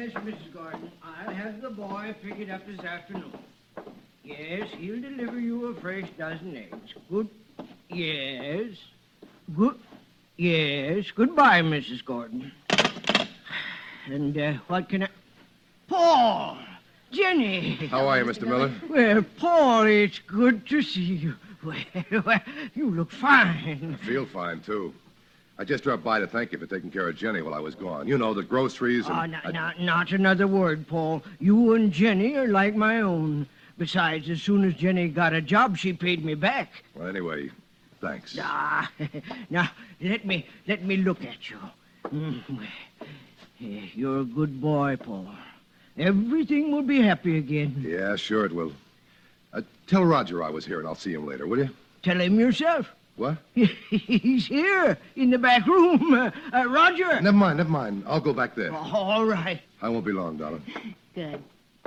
Yes, Mrs. Gordon. I'll have the boy pick it up this afternoon. Yes, he'll deliver you a fresh dozen eggs. Good. Yes. Good. Yes. Goodbye, Mrs. Gordon. And what can I... Paul! Jenny! How are you, Mr. Miller? Well, Paul, it's good to see you. Well, you look fine. I feel fine, too. I just dropped by to thank you for taking care of Jenny while I was gone. You know, the groceries and... Not another word, Paul. You and Jenny are like my own. Besides, as soon as Jenny got a job, she paid me back. Well, anyway, thanks. Now, let me look at you. You're a good boy, Paul. Everything will be happy again. Yeah, sure it will. Tell Roger I was here, and I'll see him later, will you? Tell him yourself. What? He's here in the back room. Roger. Never mind. I'll go back there. All right. I won't be long, darling. Good.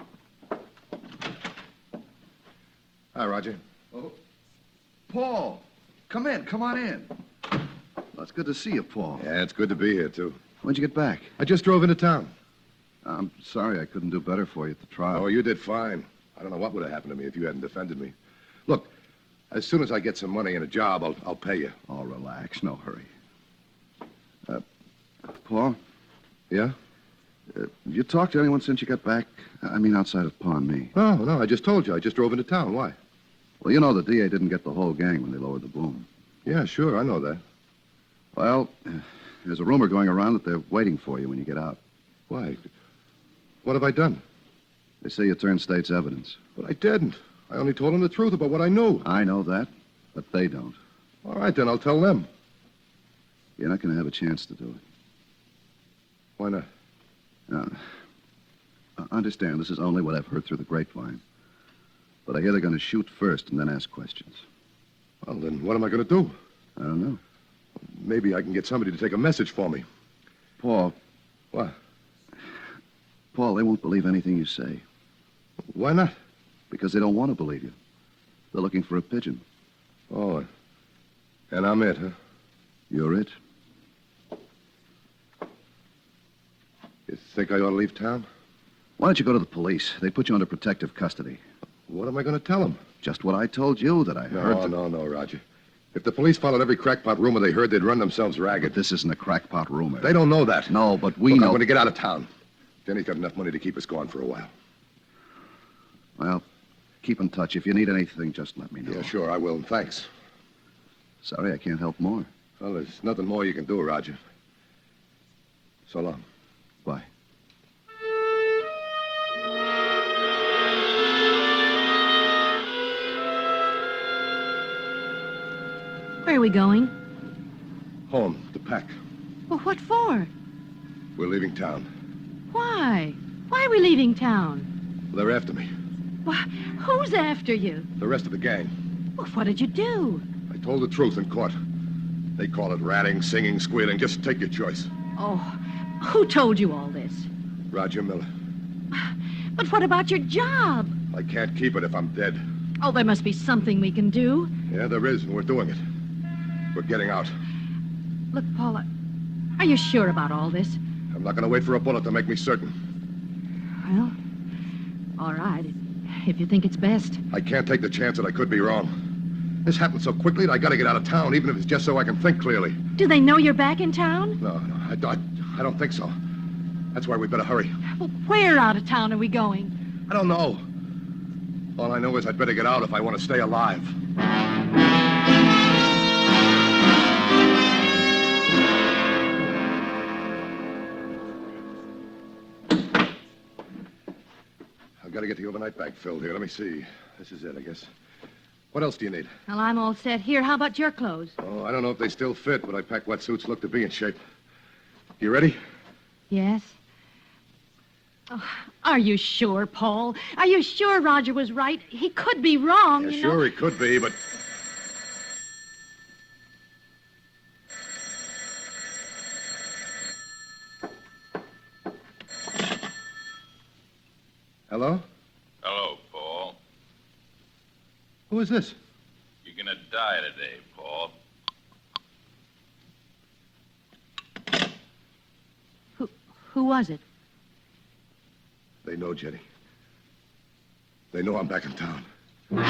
Hi, Roger. Oh, Paul, come on in. Well, it's good to see you, Paul. Yeah, it's good to be here, too. When'd you get back? I just drove into town. I'm sorry I couldn't do better for you at the trial. Oh, you did fine. I don't know what would have happened to me if you hadn't defended me. Look, as soon as I get some money and a job, I'll pay you. Oh, relax. No hurry. Paul? Yeah? Have you talked to anyone since you got back? I mean, outside of Pa and me. No, I just told you. I just drove into town. Why? Well, you know the DA didn't get the whole gang when they lowered the boom. Yeah, sure, I know that. Well, there's a rumor going around that they're waiting for you when you get out. Why? What have I done? They say you turned state's evidence. But I didn't. I only told them the truth about what I knew. I know that, but they don't. All right, then I'll tell them. You're not going to have a chance to do it. Why not? Now, understand, this is only what I've heard through the grapevine. But I hear they're going to shoot first and then ask questions. Well, then what am I going to do? I don't know. Maybe I can get somebody to take a message for me. Paul. What? Paul, they won't believe anything you say. Why not? Because they don't want to believe you. They're looking for a pigeon. Oh, and I'm it, huh? You're it? You think I ought to leave town? Why don't you go to the police? They put you under protective custody. What am I going to tell them? Just what I told you, that I heard... No, Roger. If the police followed every crackpot rumor they heard, they'd run themselves ragged. This isn't a crackpot rumor. They don't know that. No, but we Look, know... I'm going to get out of town. Jenny's got enough money to keep us going for a while. Well, keep in touch. If you need anything, just let me know. Yeah, sure, I will, and thanks. Sorry, I can't help more. Well, there's nothing more you can do, Roger. So long. Bye. Where are we going? Home, to pack. Well, what for? We're leaving town. Why? Why are we leaving town? They're after me. Why, who's after you? The rest of the gang. Well, what did you do? I told the truth in court. They call it ratting, singing, squealing. Just take your choice. Oh, who told you all this? Roger Miller. But what about your job? I can't keep it if I'm dead. Oh, there must be something we can do. Yeah, there is, and we're doing it. We're getting out. Look, Paula, are you sure about all this? I'm not going to wait for a bullet to make me certain. Well, all right, if you think it's best. I can't take the chance that I could be wrong. This happened so quickly that I got to get out of town, even if it's just so I can think clearly. Do they know you're back in town? No, I don't think so. That's why we better hurry. Well, where out of town are we going? I don't know. All I know is I'd better get out if I want to stay alive. I've got to get the overnight bag filled here. Let me see. This is it, I guess. What else do you need? Well, I'm all set here. How about your clothes? Oh, I don't know if they still fit, but I packed wetsuits look to be in shape. You ready? Yes. Oh, are you sure, Paul? Are you sure Roger was right? He could be wrong, Yeah, you sure know. he could be, but... Hello? Hello, Paul. Who is this? You're gonna die today, Paul. Who was it? They know, Jenny. They know I'm back in town.